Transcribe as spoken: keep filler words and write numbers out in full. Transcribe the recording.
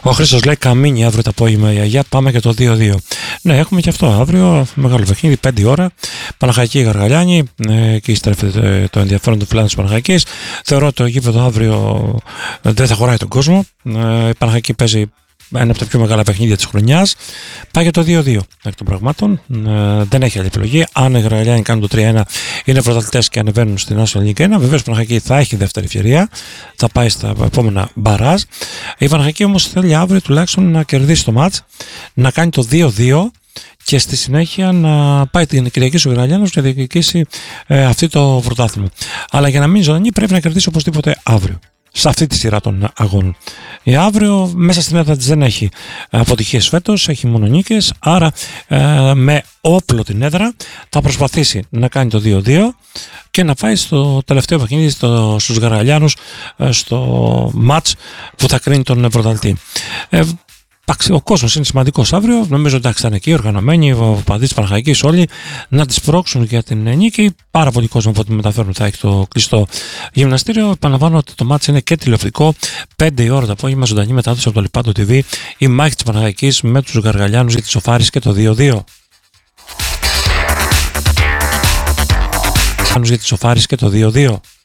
Ο Χρήστος λέει Καμίνι αύριο το απόγευμα η Αγιά, πάμε και το δύο δύο. Ναι, έχουμε και αυτό αύριο, μεγάλο παιχνίδι, πέντε ώρα. Παναχαϊκή Γαργαλιάνη, ε, εκεί στρέφεται το ενδιαφέρον του φιλάδου της Παναχαϊκής. Θεωρώ ότι το γήπεδο αύριο δεν θα χωράει τον κόσμο. Ε, η Παναχαϊκή παίζει ένα από τα πιο μεγάλα παιχνίδια της χρονιάς. Πάει για το δύο δύο εκ των πραγμάτων. Ε, δεν έχει άλλη επιλογή. Αν οι Γαργαλιάνοι κάνουν το τρία ένα, είναι πρωταθλητές και ανεβαίνουν στην National League ένα. Βεβαίως η Παναχαϊκή θα έχει δεύτερη ευκαιρία. Θα πάει στα επόμενα μπαράζ. Η Παναχαϊκή όμως θέλει αύριο τουλάχιστον να κερδίσει το μάτς, να κάνει το δύο δύο και στη συνέχεια να πάει την Κυριακή στο Γαργαλιάνος και να διεκδικήσει ε, αυτή το πρωτάθλημα. Αλλά για να μείνει ζωντανή πρέπει να κερδίσει οπωσδήποτε αύριο, σε αυτή τη σειρά των αγώνων. Η αύριο μέσα στην έδρα της δεν έχει αποτυχίες φέτος, έχει μόνο νίκες, άρα ε, με όπλο την έδρα θα προσπαθήσει να κάνει το δύο δύο και να πάει στο τελευταίο παιχνίδι στο, στους Γαργαλιάνους, ε, στο μάτς που θα κρίνει τον πρωταθλητή. Ε, Ο κόσμος είναι σημαντικός αύριο. Νομίζω ότι θα είναι εκεί οργανωμένοι, ο παδί της Παναχαϊκής όλοι να τις πρόξουν για την νίκη. Πάρα πολύ κόσμο από ό,τι μεταφέρουν θα έχει το κλειστό γυμναστήριο. Επαναλαμβάνω ότι το μάτι είναι και τηλεοπτικό. πέντε η ώρα το απόγευμα, ζωντανή μετάδοση από το Λιπάντο τι βι. Η μάχη της Παναχαϊκής με τους Γαργαλιάνους για τη Σοφάρης και το δύο δύο. Για τη Σοφάρης και το δύο δύο.